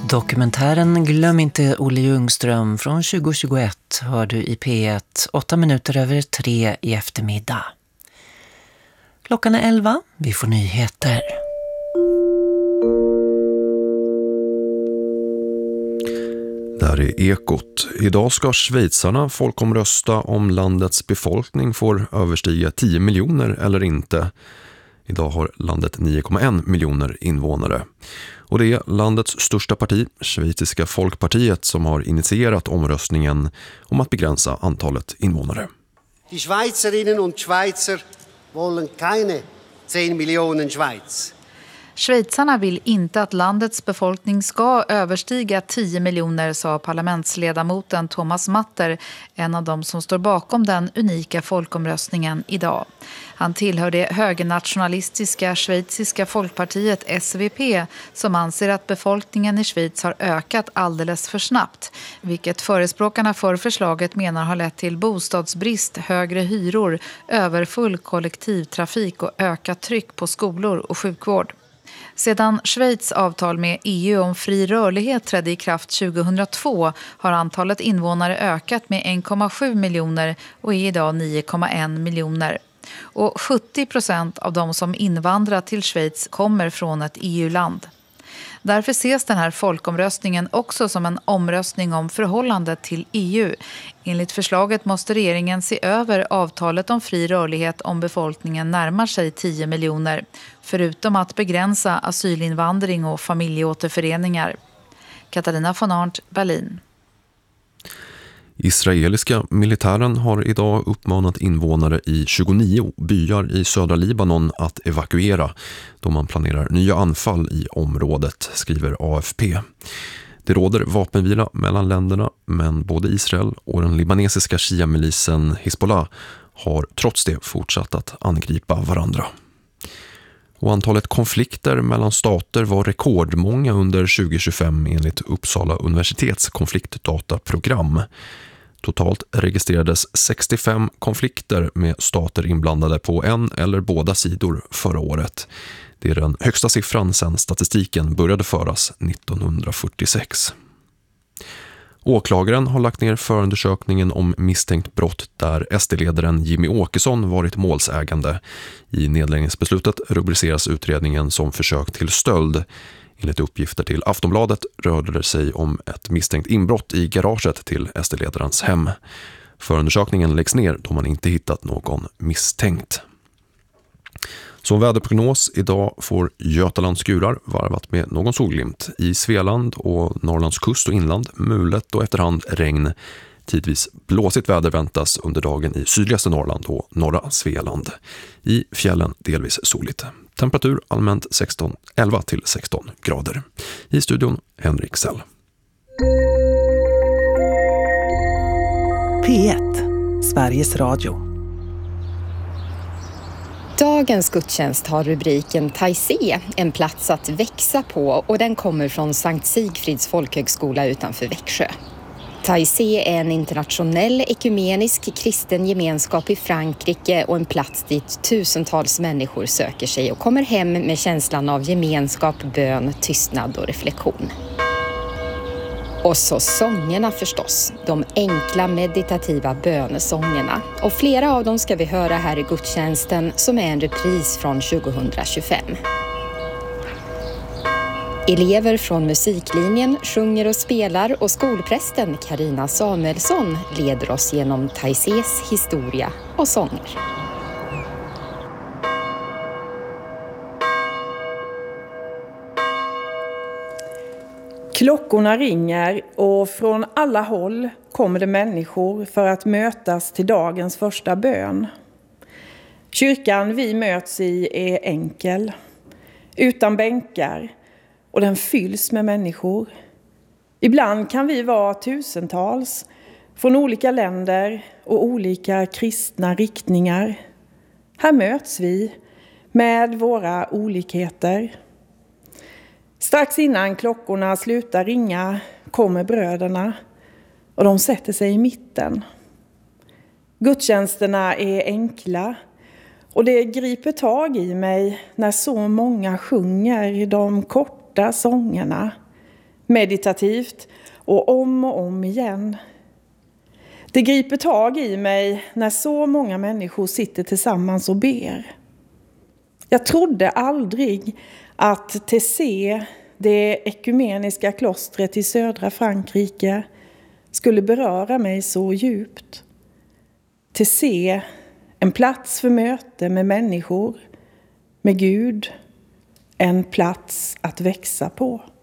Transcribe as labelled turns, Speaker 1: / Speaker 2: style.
Speaker 1: Dokumentären Glöm inte Olle Ljungström från 2021 hör du i P1 3:08 i eftermiddag. Klockan är 11, vi får nyheter.
Speaker 2: Där är Ekot. Idag ska schweizarna folkomrösta om landets befolkning får överstiga 10 miljoner eller inte. Idag har landet 9,1 miljoner invånare. Och det är landets största parti, Schweiziska Folkpartiet, som har initierat omröstningen om att begränsa antalet invånare.
Speaker 3: Die Schweizerinnen und Schweizer wollen keine 10 Millionen Schweiz.
Speaker 4: Schweizarna vill inte att landets befolkning ska överstiga 10 miljoner, sa parlamentsledamoten Thomas Matter, en av dem som står bakom den unika folkomröstningen idag. Han tillhör det högernationalistiska schweiziska folkpartiet SVP som anser att befolkningen i Schweiz har ökat alldeles för snabbt, vilket förespråkarna för förslaget menar har lett till bostadsbrist, högre hyror, överfull kollektivtrafik och ökat tryck på skolor och sjukvård. Sedan Schweiz avtal med EU om fri rörlighet trädde i kraft 2002 har antalet invånare ökat med 1,7 miljoner och är idag 9,1 miljoner. Och 70% av de som invandrar till Schweiz kommer från ett EU-land. Därför ses den här folkomröstningen också som en omröstning om förhållandet till EU. Enligt förslaget måste regeringen se över avtalet om fri rörlighet om befolkningen närmar sig 10 miljoner, förutom att begränsa asylinvandring och familjeåterföreningar. Katarina von Arndt, Berlin.
Speaker 2: Israeliska militären har idag uppmanat invånare i 29 byar i södra Libanon att evakuera då man planerar nya anfall i området, skriver AFP. Det råder vapenvila mellan länderna, men både Israel och den libanesiska shia-milisen Hezbollah har trots det fortsatt att angripa varandra. Och antalet konflikter mellan stater var rekordmånga under 2025 enligt Uppsala universitets konfliktdataprogram. Totalt registrerades 65 konflikter med stater inblandade på en eller båda sidor förra året. Det är den högsta siffran sedan statistiken började föras 1946. Åklagaren har lagt ner förundersökningen om misstänkt brott där SD-ledaren Jimmy Åkesson varit målsägande. I nedläggningsbeslutet rubriceras utredningen som försök till stöld. Enligt uppgifter till Aftonbladet rörde det sig om ett misstänkt inbrott i garaget till SD-ledarens hem. Förundersökningen läggs ner då man inte hittat någon misstänkt. Som väderprognos idag får Götaland skurar varvat med någon solglimt. I Svealand och Norrlands kust och inland mulet och efterhand regn. Tidvis blåsigt väder väntas under dagen i sydligaste Norrland och norra Svealand. I fjällen delvis soligt. Temperatur allmänt 11 till 16 grader. I studion Henrik Sell.
Speaker 5: P1, Sveriges Radio.
Speaker 6: Dagens gudstjänst har rubriken Taizé, en plats att växa på, och den kommer från Sankt Sigfrids folkhögskola utanför Växjö. Taizé är en internationell ekumenisk kristen gemenskap i Frankrike och en plats dit tusentals människor söker sig och kommer hem med känslan av gemenskap, bön, tystnad och reflektion. Och så sångerna förstås, de enkla meditativa bönesångerna. Och flera av dem ska vi höra här i gudstjänsten som är en repris från 2025. Elever från musiklinjen sjunger och spelar och skolprästen Carina Samuelsson leder oss genom Taizés historia och sånger.
Speaker 7: Klockorna ringer och från alla håll kommer det människor för att mötas till dagens första bön. Kyrkan vi möts i är enkel, utan bänkar, och den fylls med människor. Ibland kan vi vara tusentals från olika länder och olika kristna riktningar. Här möts vi med våra olikheter. Strax innan klockorna slutar ringa kommer bröderna och de sätter sig i mitten. Gudstjänsterna är enkla och det griper tag i mig när så många sjunger de korta sångerna. meditativt och om igen. Det griper tag i mig när så många människor sitter tillsammans och ber. Jag trodde aldrig att Taizé, det ekumeniska klostret i södra Frankrike, skulle beröra mig så djupt. Taizé, en plats för möte med människor, med Gud, en plats att växa på.